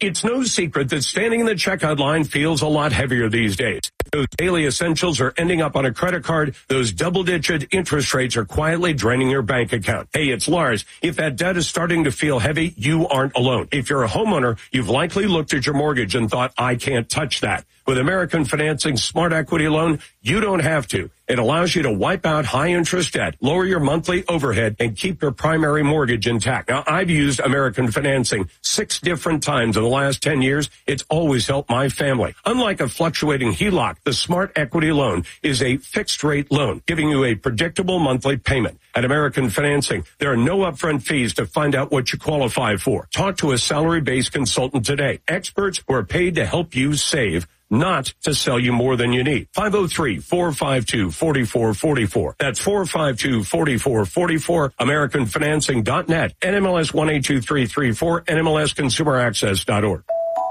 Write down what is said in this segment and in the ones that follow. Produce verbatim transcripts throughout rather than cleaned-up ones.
It's no secret that standing in the checkout line feels a lot heavier these days. Those daily essentials are ending up on a credit card. Those double-digit interest rates are quietly draining your bank account. Hey, it's Lars. If that debt is starting to feel heavy, you aren't alone. If you're a homeowner, you've likely looked at your mortgage and thought, I can't touch that. With American Financing's Smart Equity Loan, you don't have to. It allows you to wipe out high-interest debt, lower your monthly overhead, and keep your primary mortgage intact. Now, I've used American Financing six different times in the last ten years. It's always helped my family. Unlike a fluctuating H E L O C, the Smart Equity Loan is a fixed-rate loan, giving you a predictable monthly payment. At American Financing, there are no upfront fees to find out what you qualify for. Talk to a salary-based consultant today. Experts who are paid to help you save, not to sell you more than you need. five oh three, four five two, four four four four. That's four five two, four four four four. American Financing dot net. N M L S one eight two three three four. N M L S consumer access dot org.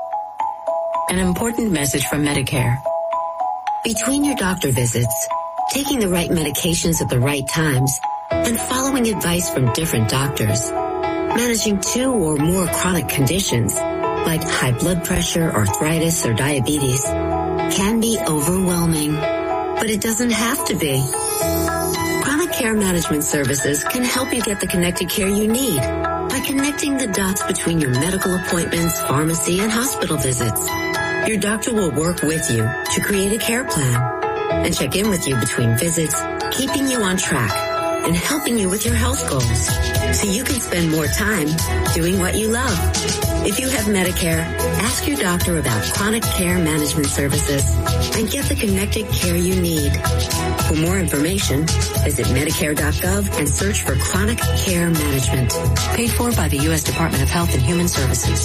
An important message from Medicare. Between your doctor visits, taking the right medications at the right times, and following advice from different doctors, managing two or more chronic conditions like high blood pressure, arthritis, or diabetes can be overwhelming, but it doesn't have to be. Chronic Care Management Services can help you get the connected care you need by connecting the dots between your medical appointments, pharmacy, and hospital visits. Your doctor will work with you to create a care plan and check in with you between visits, keeping you on track and helping you with your health goals so you can spend more time doing what you love. If you have Medicare, ask your doctor about Chronic Care Management Services and get the connected care you need. For more information, visit Medicare dot gov and search for Chronic Care Management. Paid for by the U S Department of Health and Human Services.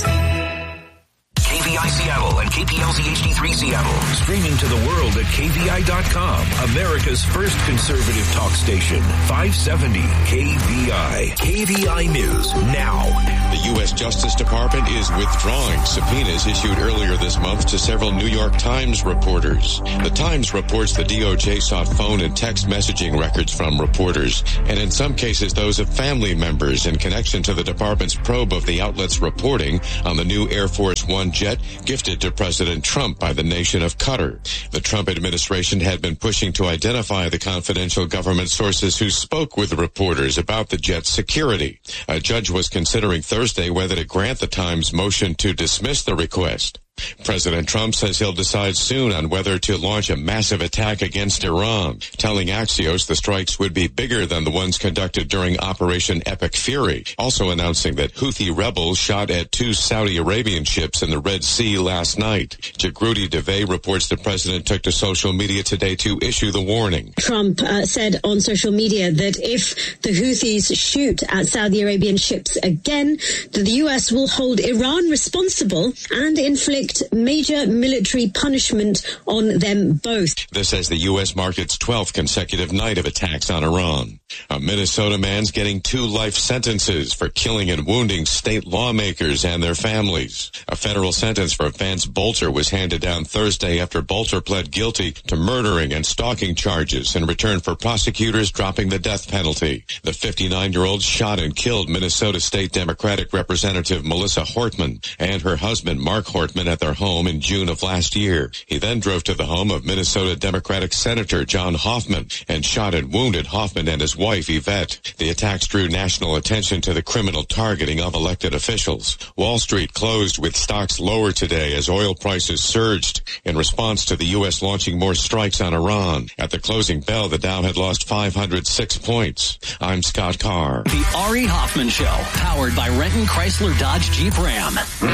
K V I Seattle and K P L Z H D three Seattle. Streaming to the world at K V I dot com. America's first conservative talk station. five seventy K V I. K V I News now. The U S Justice Department is withdrawing subpoenas issued earlier this month to several New York Times reporters. The Times reports the D O J sought phone and text messaging records from reporters, and in some cases those of family members in connection to the department's probe of the outlet's reporting on the new Air Force One jet gifted to President Trump by the nation of Qatar. The Trump administration had been pushing to identify the confidential government sources who spoke with the reporters about the jet's security. A judge was considering Thursday whether to grant the Times' motion to dismiss the request. President Trump says he'll decide soon on whether to launch a massive attack against Iran, telling Axios the strikes would be bigger than the ones conducted during Operation Epic Fury, also announcing that Houthi rebels shot at two Saudi Arabian ships in the Red Sea last night. Jagrudi Deve reports the president took to social media today to issue the warning. Trump uh, said on social media that if the Houthis shoot at Saudi Arabian ships again, that the U S will hold Iran responsible and inflict major military punishment on them both. This as the U S marks its twelfth consecutive night of attacks on Iran. A Minnesota man's getting two life sentences for killing and wounding state lawmakers and their families. A federal sentence for Vance Bolter was handed down Thursday after Bolter pled guilty to murdering and stalking charges in return for prosecutors dropping the death penalty. The fifty-nine-year-old shot and killed Minnesota State Democratic Representative Melissa Hortman and her husband Mark Hortman at their home in June of last year. He then drove to the home of Minnesota Democratic Senator John Hoffman and shot and wounded Hoffman and his wife Yvette. The attacks drew national attention to the criminal targeting of elected officials. Wall Street closed with stocks lower today as oil prices surged in response to the U S launching more strikes on Iran. At the closing bell, the Dow had lost five hundred six points. I'm Scott Carr. The Ari Hoffman Show, powered by Renton Chrysler Dodge Jeep Ram.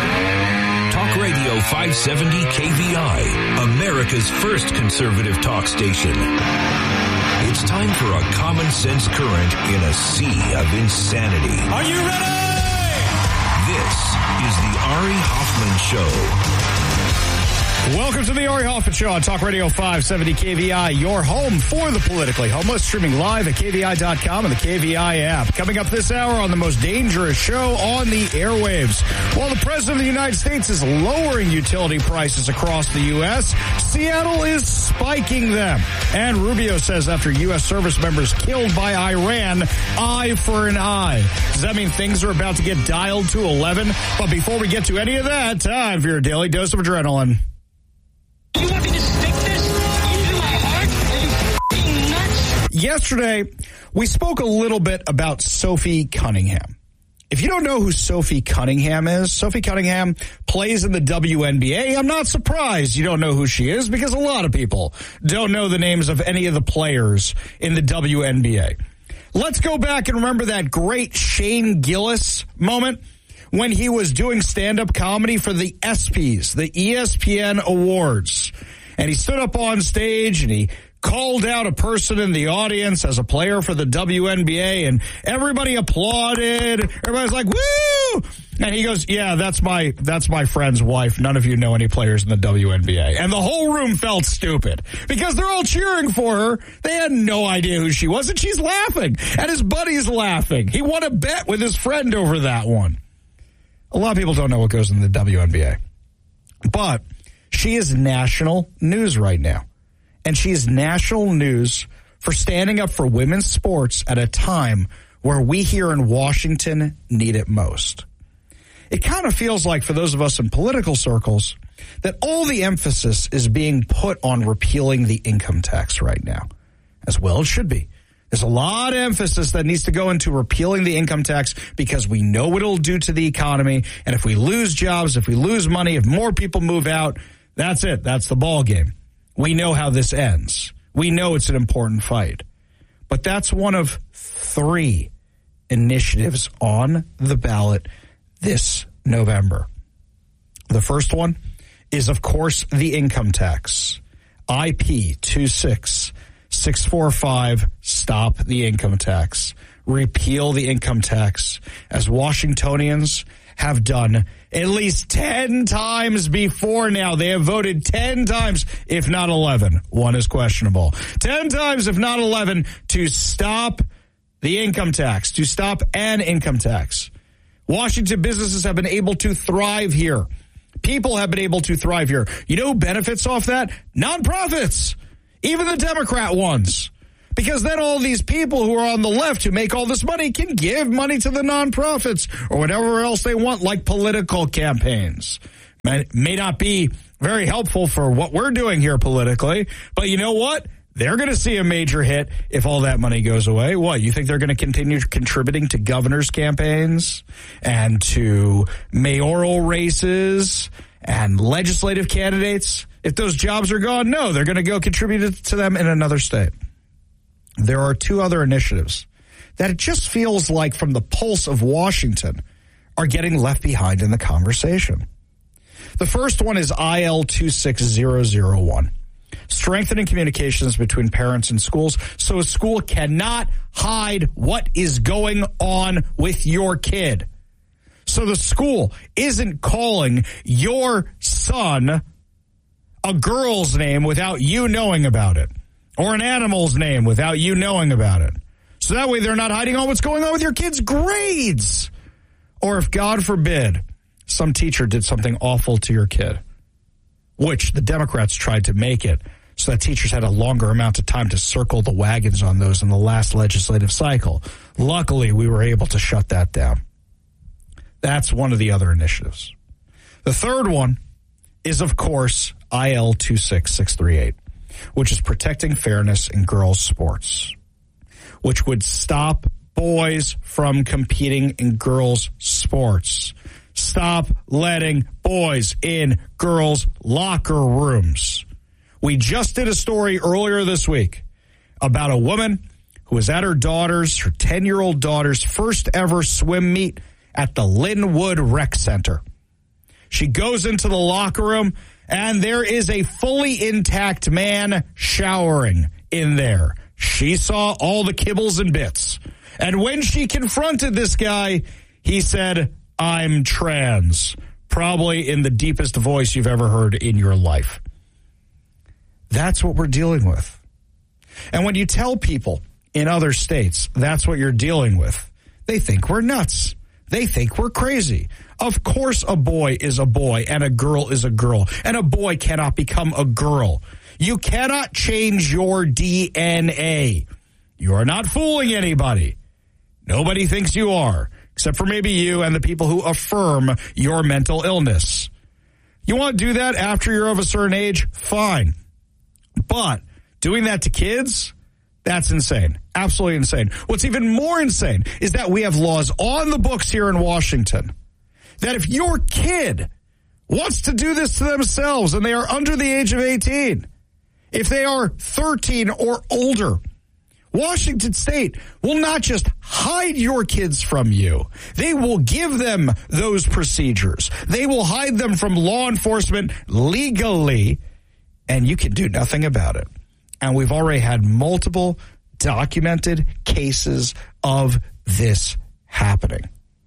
Talk Radio five seventy K V I, America's first conservative talk station. It's time for a common sense current in a sea of insanity. Are you ready? This is the Ari Hoffman Show. Welcome to the Ari Hoffman Show on Talk Radio five seventy K V I, your home for the politically homeless, streaming live at K V I dot com and the K V I app. Coming up this hour on the most dangerous show on the airwaves. While the President of the United States is lowering utility prices across the U S, Seattle is spiking them. And Rubio says after U S service members killed by Iran, eye for an eye. Does that mean things are about to get dialed to eleven? But before we get to any of that, time for your daily dose of adrenaline. You want me to stick this into my heart? Are you f***ing nuts? Yesterday, we spoke a little bit about Sophie Cunningham. If you don't know who Sophie Cunningham is, Sophie Cunningham plays in the W N B A. I'm not surprised you don't know who she is because a lot of people don't know the names of any of the players in the W N B A. Let's go back and remember that great Shane Gillis moment when he was doing stand-up comedy for the ESPYs, the E S P N Awards. And he stood up on stage and he called out a person in the audience as a player for the W N B A, and everybody applauded. Everybody's like, woo! And he goes, yeah, that's my that's my friend's wife. None of you know any players in the W N B A. And the whole room felt stupid because they're all cheering for her. They had no idea who she was, and she's laughing. And his buddy's laughing. He won a bet with his friend over that one. A lot of people don't know what goes in the W N B A. But she is national news right now. And she is national news for standing up for women's sports at a time where we here in Washington need it most. It kind of feels like, for those of us in political circles, that all the emphasis is being put on repealing the income tax right now. As well it should be. There's a lot of emphasis that needs to go into repealing the income tax because we know what it'll do to the economy. And if we lose jobs, if we lose money, if more people move out, that's it. That's the ball game. We know how this ends. We know it's an important fight. But that's one of three initiatives on the ballot this November. The first one is, of course, the income tax. I P two six six four five, stop the income tax. Repeal the income tax, as Washingtonians have done at least ten times before now. They have voted ten times, if not eleven. One is questionable. ten times, if not eleven, to stop the income tax, to stop an income tax. Washington businesses have been able to thrive here. People have been able to thrive here. You know who benefits off that? Nonprofits. Even the Democrat ones. Because then all these people who are on the left who make all this money can give money to the nonprofits or whatever else they want, like political campaigns. May, may not be very helpful for what we're doing here politically, but you know what? They're going to see a major hit if all that money goes away. What, you think they're going to continue contributing to governors' campaigns and to mayoral races and legislative candidates? If those jobs are gone, no, they're going to go contribute to them in another state. There are two other initiatives that it just feels like, from the pulse of Washington, are getting left behind in the conversation. The first one is I L two six zero zero one, strengthening communications between parents and schools so a school cannot hide what is going on with your kid. So the school isn't calling your son a girl's name without you knowing about it, or an animal's name without you knowing about it. So that way they're not hiding on what's going on with your kid's grades. Or if, God forbid, some teacher did something awful to your kid, which the Democrats tried to make it so that teachers had a longer amount of time to circle the wagons on those in the last legislative cycle. Luckily, we were able to shut that down. That's one of the other initiatives. The third one is, of course, I L two six six three eight, which is protecting fairness in girls' sports, which would stop boys from competing in girls' sports. Stop letting boys in girls' locker rooms. We just did a story earlier this week about a woman who was at her daughter's, her ten-year-old daughter's first ever swim meet at the Linwood Rec Center. She goes into the locker room, and there is a fully intact man showering in there. She saw all the kibbles and bits. And when she confronted this guy, he said, "I'm trans." probably in the deepest voice you've ever heard in your life. That's what we're dealing with. And when you tell people in other states that's what you're dealing with, they think we're nuts. They think we're crazy. Of course a boy is a boy and a girl is a girl, and a boy cannot become a girl. You cannot change your D N A. You are not fooling anybody. Nobody thinks you are, except for maybe you and the people who affirm your mental illness. You want to do that after you're of a certain age? Fine. But doing that to kids, that's insane. Absolutely insane. What's even more insane is that we have laws on the books here in Washington that if your kid wants to do this to themselves and they are under the age of eighteen, if they are thirteen or older, Washington State will not just hide your kids from you. They will give them those procedures. They will hide them from law enforcement legally, and you can do nothing about it. And we've already had multiple documented cases of this happening.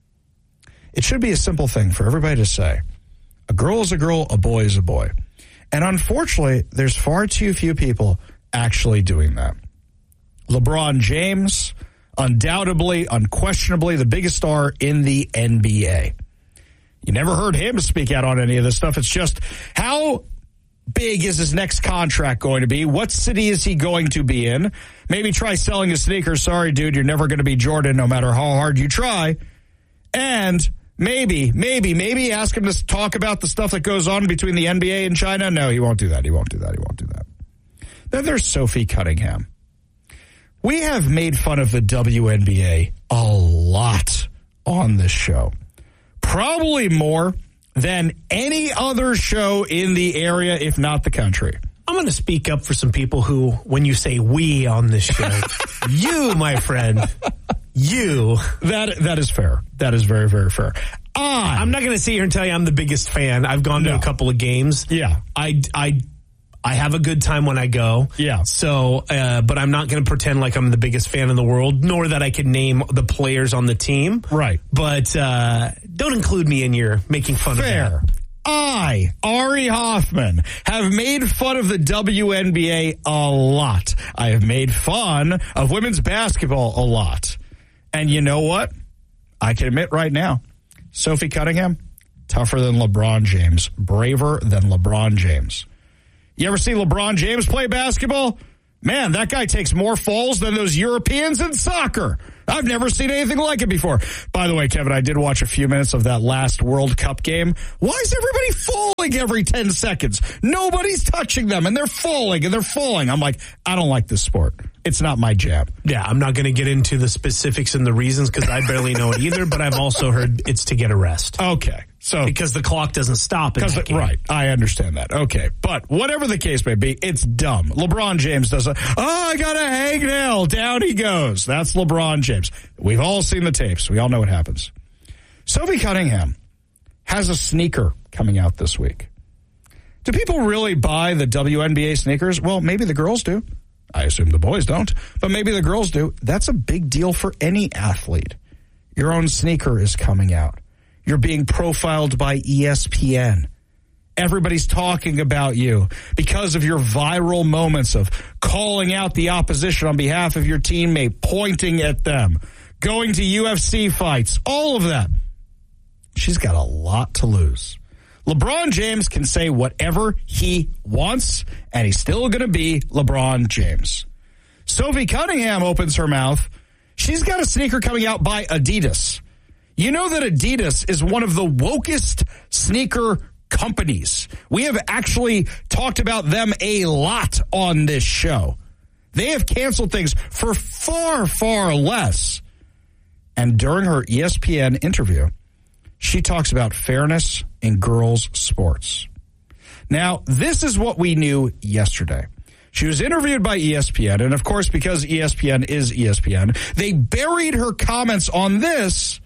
It should be a simple thing for everybody to say, a girl is a girl, a boy is a boy. And unfortunately, there's far too few people actually doing that. LeBron James, undoubtedly, unquestionably, the biggest star in the N B A. You never heard him speak out on any of this stuff. It's just, how big is his next contract going to be? What city is he going to be in? Maybe try selling his sneakers. Sorry, dude, you're never going to be Jordan no matter how hard you try. And maybe, maybe, maybe ask him to talk about the stuff that goes on between the N B A and China. No, he won't do that. He won't do that. He won't do that. Then there's Sophie Cunningham. We have made fun of the W N B A a lot on this show. Probably more than any other show in the area, if not the country. I'm going to speak up for some people who, when you say we on this show, you, my friend, you. That That is fair. That is very, very fair. I, I'm not going to sit here and tell you I'm the biggest fan. I've gone to No. a couple of games. Yeah. I, I, I have a good time when I go. Yeah. So, uh, but I'm not going to pretend like I'm the biggest fan in the world, nor that I can name the players on the team. Right. But uh, don't include me in your making fun Fair. of that. I, Ari Hoffman, have made fun of the W N B A a lot. I have made fun of women's basketball a lot. And you know what? I can admit right now, Sophie Cunningham, tougher than LeBron James, braver than LeBron James. You ever see LeBron James play basketball? Man, that guy takes more falls than those Europeans in soccer. I've never seen anything like it before. By the way, Kevin, I did watch a few minutes of that last World Cup game. Why is everybody falling every ten seconds? Nobody's touching them, and they're falling, and they're falling. I'm like, I don't like this sport. It's not my jam. Yeah, I'm not going to get into the specifics and the reasons because I barely know it either, but I've also heard it's to get a rest. Okay. So because the clock doesn't stop. In that game. Right. I understand that. Okay. But whatever the case may be, it's dumb. LeBron James does a, oh, I got a hangnail. Down he goes. That's LeBron James. We've all seen the tapes. We all know what happens. Sophie Cunningham has a sneaker coming out this week. Do people really buy the W N B A sneakers? Well, maybe the girls do. I assume the boys don't, but maybe the girls do. That's a big deal for any athlete. Your own sneaker is coming out. You're being profiled by E S P N. Everybody's talking about you because of your viral moments of calling out the opposition on behalf of your teammate, pointing at them, going to U F C fights, all of that. She's got a lot to lose. LeBron James can say whatever he wants, and he's still going to be LeBron James. Sophie Cunningham opens her mouth. She's got a sneaker coming out by Adidas. You know that Adidas is one of the wokest sneaker companies. We have actually talked about them a lot on this show. They have canceled things for far, far less. And during her E S P N interview, she talks about fairness in girls' sports. Now, this is what we knew yesterday. She was interviewed by E S P N, and of course, because E S P N is E S P N, they buried her comments on this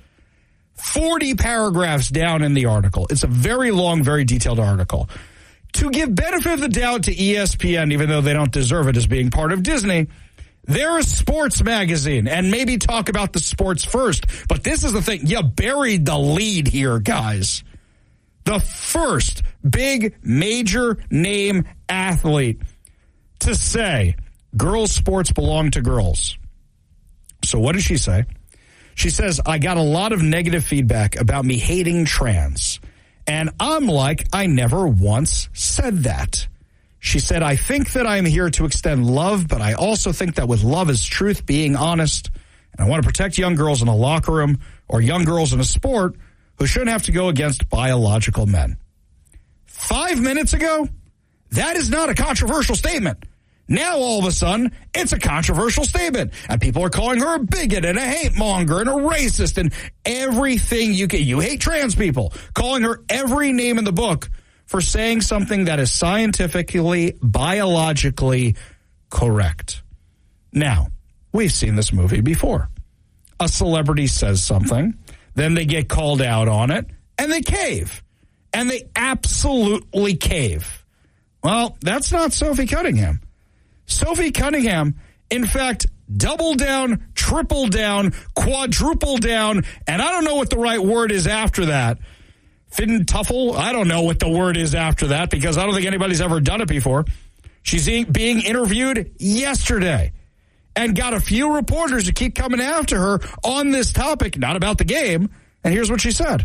forty paragraphs down in the article. It's a very long, very detailed article. To give benefit of the doubt to E S P N, even though they don't deserve it as being part of Disney, they're a sports magazine, and maybe talk about the sports first. But this is the thing. You buried the lead here, guys. The first big major name athlete to say girls' sports belong to girls. So what does she say? She says, I got a lot of negative feedback about me hating trans. And I'm like, I never once said that. She said, I think that I'm here to extend love, but I also think that with love is truth, being honest. And I want to protect young girls in a locker room or young girls in a sport who shouldn't have to go against biological men. Five minutes ago, that is not a controversial statement. Now, all of a sudden, it's a controversial statement. And people are calling her a bigot and a hate monger and a racist and everything you can. You hate trans people. Calling her every name in the book for saying something that is scientifically, biologically correct. Now, we've seen this movie before. A celebrity says something, then they get called out on it, and they cave. And they absolutely cave. Well, that's not Sophie Cunningham. Sophie Cunningham, in fact, double down, triple down, quadruple down, and I don't know what the right word is after that. Fintuffle? I don't know what the word is after that because I don't think anybody's ever done it before. She's being interviewed yesterday and got a few reporters to keep coming after her on this topic, not about the game. And here's what she said.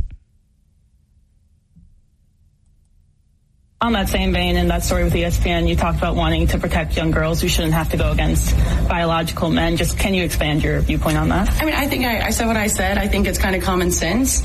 On that same vein, in that story with E S P N, you talked about wanting to protect young girls who shouldn't have to go against biological men. Just can you expand your viewpoint on that? I mean, I think I, I said what I said. I think it's kind of common sense.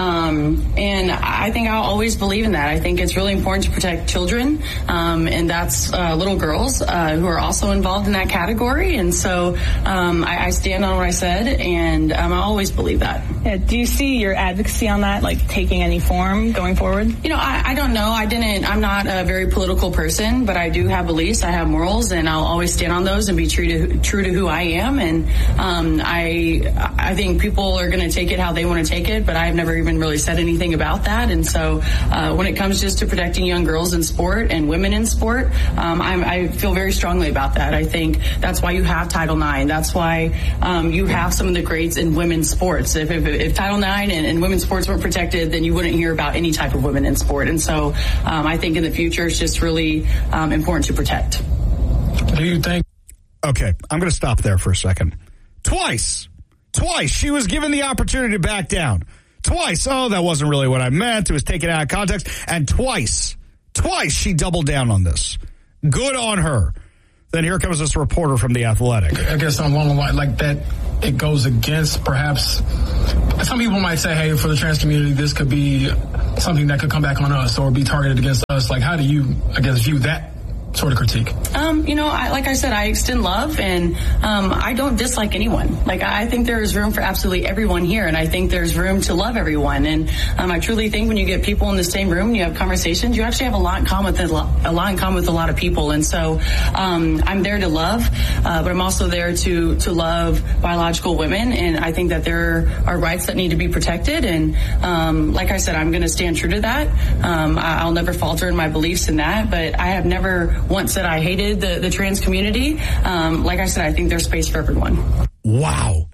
Um, and I think I'll always believe in that. I think it's really important to protect children. Um, and that's uh, little girls uh, who are also involved in that category. And so um, I, I stand on what I said, and um, I always believe that. Yeah, do you see your advocacy on that, like, taking any form going forward? You know, I, I don't know. I didn't, I'm not a very political person, but I do have beliefs. I have morals, and I'll always stand on those and be true to true to who I am. And um, I I think people are going to take it how they want to take it, but I've never even really said anything about that. And so uh, when it comes just to protecting young girls in sport and women in sport, um, I'm, I feel very strongly about that. I think that's why you have Title nine. That's why um, you have some of the greats in women's sports. If, if, if Title nine and, and women's sports weren't protected, then you wouldn't hear about any type of women in sport. And so um, I think in the future, it's just really um, important to protect. Do you think? Okay, I'm going to stop there for a second. Twice, twice she was given the opportunity to back down. Twice, oh, that wasn't really what I meant. It was taken out of context. And twice, twice she doubled down on this. Good on her. Then here comes this reporter from The Athletic. I guess along the line like that, it goes against perhaps some people might say, hey, for the trans community, this could be something that could come back on us or be targeted against us. Like, how do you, I guess, view that sort of critique? Um, you know, I, like I said, I extend love, and um, I don't dislike anyone. Like, I think there is room for absolutely everyone here, and I think there's room to love everyone. And um, I truly think when you get people in the same room and you have conversations, you actually have a lot in common with a lot, a lot in common with a lot of people. And so um, I'm there to love, uh, but I'm also there to to love biological women, and I think that there are rights that need to be protected. And um, like I said, I'm going to stand true to that. Um, I, I'll never falter in my beliefs in that, but I have never once said I hated the, the trans community. Um, like I said, I think there's space for everyone. Wow.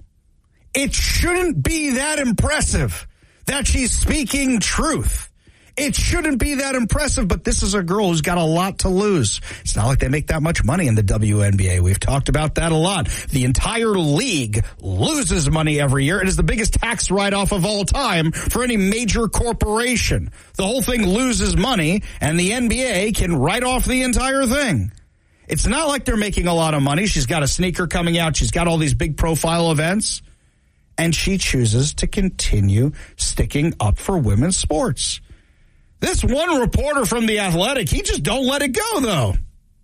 It shouldn't be that impressive that she's speaking truth. It shouldn't be that impressive, but this is a girl who's got a lot to lose. It's not like they make that much money in the W N B A. We've talked about that a lot. The entire league loses money every year. It is the biggest tax write-off of all time for any major corporation. The whole thing loses money, and the N B A can write off the entire thing. It's not like they're making a lot of money. She's got a sneaker coming out. She's got all these big profile events, and she chooses to continue sticking up for women's sports. This one reporter from The Athletic, he just don't let it go, though.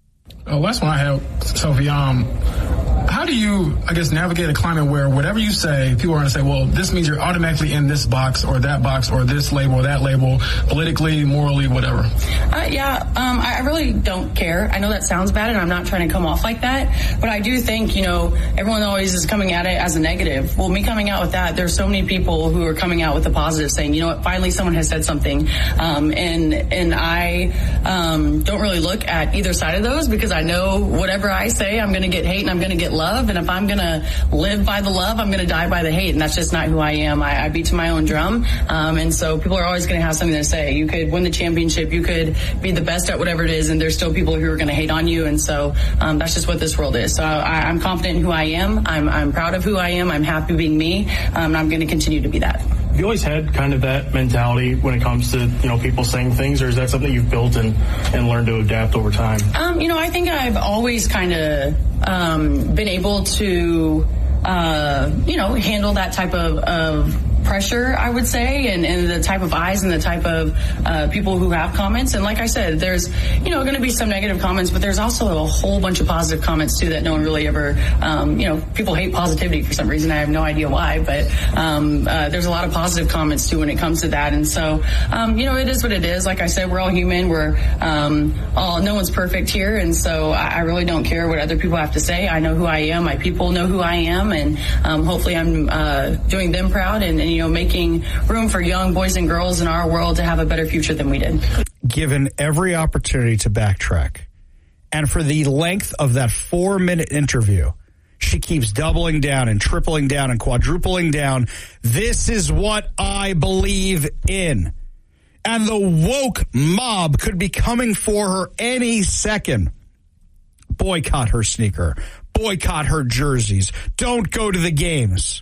Oh, that's what I have, Sophie. Um, how do you, I guess, navigate a climate where whatever you say, people are going to say, well, this means you're automatically in this box or that box or this label or that label, politically, morally, whatever? Uh, yeah, um, I really don't care. I know that sounds bad, and I'm not trying to come off like that, but I do think, you know, everyone always is coming at it as a negative. Well, me coming out with that, there's so many people who are coming out with the positive, saying, you know what, finally someone has said something, um, and and I um, don't really look at either side of those because I know whatever I say, I'm going to get hate and I'm going to get love. love. And if I'm going to live by the love, I'm going to die by the hate. And that's just not who I am. I, I beat to my own drum. Um, and so people are always going to have something to say. You could win the championship. You could be the best at whatever it is. And there's still people who are going to hate on you. And so um, that's just what this world is. So I, I'm confident in who I am. I'm, I'm proud of who I am. I'm happy being me. Um, and I'm going to continue to be that. Have you always had kind of that mentality when it comes to, you know, people saying things, or is that something you've built and, and learned to adapt over time? Um, you know, I think I've always kind of um, been able to, uh, you know, handle that type of, of pressure, I would say, and, and the type of eyes and the type of uh, people who have comments. And like I said, there's, you know, going to be some negative comments, but there's also a whole bunch of positive comments too that no one really ever, um, you know, people hate positivity for some reason. I have no idea why, but um, uh, there's a lot of positive comments too when it comes to that. And so, um, you know, it is what it is. Like I said, we're all human. We're um, all, no one's perfect here. And so I, I really don't care what other people have to say. I know who I am. My people know who I am. And um, hopefully I'm uh, doing them proud and, and you know, making room for young boys and girls in our world to have a better future than we did. Given every opportunity to backtrack, and for the length of that four-minute interview, she keeps doubling down and tripling down and quadrupling down. This is what I believe in. And the woke mob could be coming for her any second. Boycott her sneaker. Boycott her jerseys. Don't go to the games.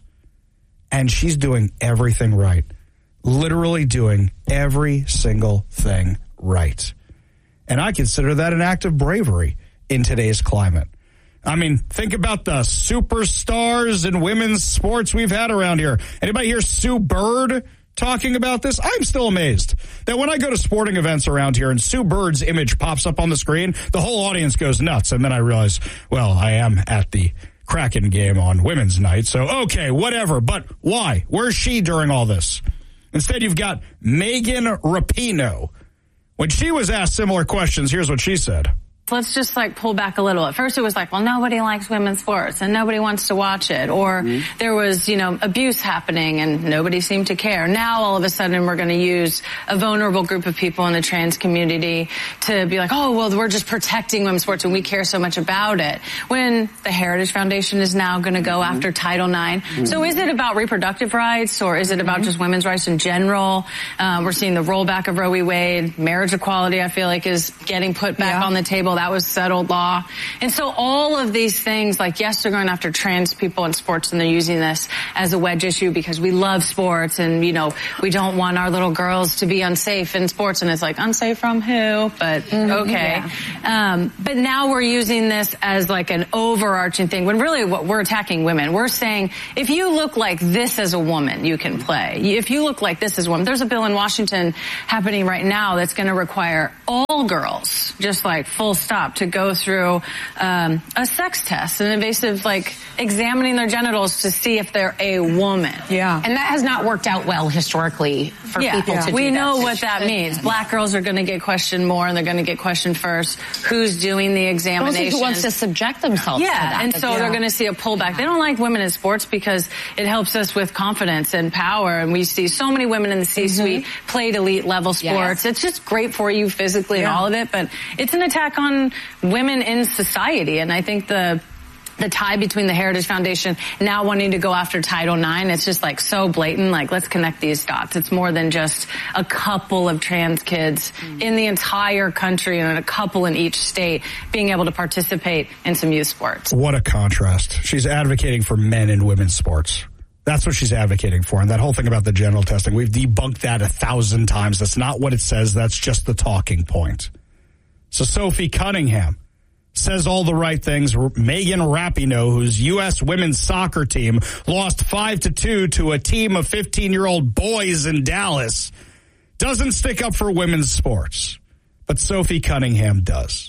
And she's doing everything right. Literally doing every single thing right. And I consider that an act of bravery in today's climate. I mean, think about the superstars in women's sports we've had around here. Anybody hear Sue Bird talking about this? I'm still amazed that when I go to sporting events around here and Sue Bird's image pops up on the screen, the whole audience goes nuts. And then I realize, well, I am at the Kraken game on women's night. So, okay, whatever. But why? Where's she during all this? Instead, you've got Megan Rapinoe. When she was asked similar questions, here's what she said. Let's just like pull back a little. At first it was like, well, nobody likes women's sports and nobody wants to watch it. Or mm-hmm. there was, you know, abuse happening and nobody seemed to care. Now all of a sudden we're going to use a vulnerable group of people in the trans community to be like, oh, well, we're just protecting women's sports and we care so much about it. When the Heritage Foundation is now going to go mm-hmm. after Title nine. Mm-hmm. So is it about reproductive rights or is it about mm-hmm. just women's rights in general? Um, we're seeing the rollback of Roe v. Wade. Marriage equality, I feel like, is getting put back yeah. on the table. That was settled law. And so all of these things, like, yes, they're going after trans people in sports and they're using this as a wedge issue because we love sports and, you know, we don't want our little girls to be unsafe in sports. And it's like, unsafe from who? But okay. Yeah. Um, but now we're using this as like an overarching thing when really what we're attacking women. We're saying, if you look like this as a woman, you can play. If you look like this as a woman, there's a bill in Washington happening right now that's going to require all girls, just like full stop, to go through um, a sex test, an invasive, like, examining their genitals to see if they're a woman. Yeah. And that has not worked out well historically for yeah. people yeah. to do we that. We know what that means. Black girls are going to get questioned more, and they're going to get questioned first. Who's doing the examination? Who wants to subject themselves yeah, to that? And so yeah. they're going to see a pullback. They don't like women in sports because it helps us with confidence and power, and we see so many women in the C-suite mm-hmm. played elite level sports. Yes. It's just great for you physically yeah. and all of it, but it's an attack on women in society. And I think the the tie between the Heritage Foundation now wanting to go after Title nine, it's just like so blatant. Like, let's connect these dots. It's more than just a couple of trans kids mm. in the entire country and a couple in each state being able to participate in some youth sports. What a contrast. She's advocating for men in women's sports. That's what she's advocating for. And that whole thing about the genital testing, we've debunked that a thousand times. That's not what it says. That's just the talking point. So Sophie Cunningham says all the right things. Megan Rapinoe, whose U S women's soccer team lost five to two to a team of fifteen-year-old boys in Dallas, doesn't stick up for women's sports. But Sophie Cunningham does.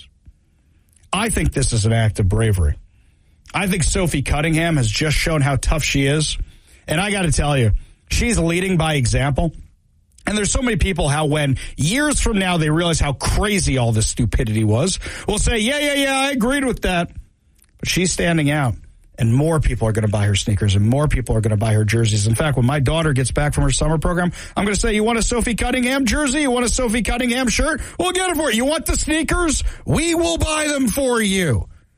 I think this is an act of bravery. I think Sophie Cunningham has just shown how tough she is. And I got to tell you, she's leading by example. And there's so many people how when years from now they realize how crazy all this stupidity was, will say, yeah, yeah, yeah, I agreed with that. But she's standing out, and more people are going to buy her sneakers, and more people are going to buy her jerseys. In fact, when my daughter gets back from her summer program, I'm going to say, you want a Sophie Cunningham jersey? You want a Sophie Cunningham shirt? We'll get it for you. You want the sneakers? We will buy them for you.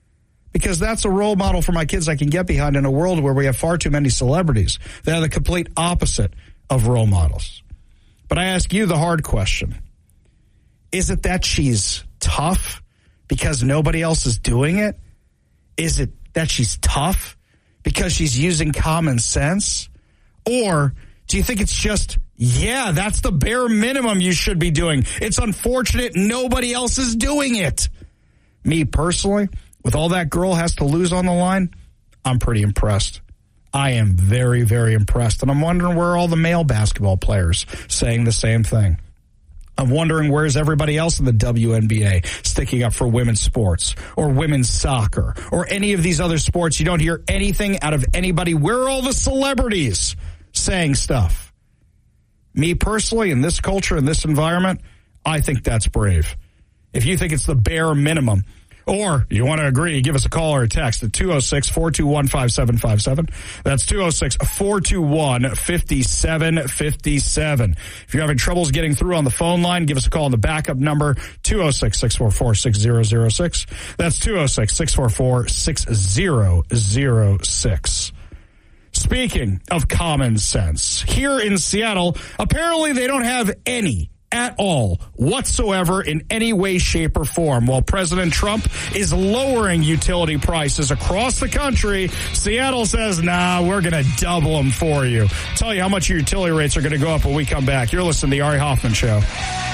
because that's a role model for my kids I can get behind in a world where we have far too many celebrities that are the complete opposite of role models. But I ask you the hard question. Is it that she's tough because nobody else is doing it? Is it that she's tough because she's using common sense? Or do you think it's just, yeah, that's the bare minimum you should be doing? It's unfortunate nobody else is doing it. Me personally, with all that girl has to lose on the line, I'm pretty impressed. I am very, very impressed. And I'm wondering where are all the male basketball players saying the same thing. I'm wondering where's everybody else in the W N B A sticking up for women's sports or women's soccer or any of these other sports. You don't hear anything out of anybody. Where are all the celebrities saying stuff? Me personally, in this culture, in this environment, I think that's brave. If you think it's the bare minimum, or you want to agree, give us a call or a text at two oh six, four two one, five seven five seven. That's two oh six, four two one, five seven five seven. If you're having troubles getting through on the phone line, give us a call on the backup number, two oh six, six four four, six oh oh six. That's two oh six, six four four, six oh oh six. Speaking of common sense, here in Seattle, apparently they don't have any at all whatsoever in any way, shape, or form. While President Trump is lowering utility prices across the country, Seattle says, nah, we're going to double them for you. Tell you how much your utility rates are going to go up when we come back. You're listening to the Ari Hoffman Show.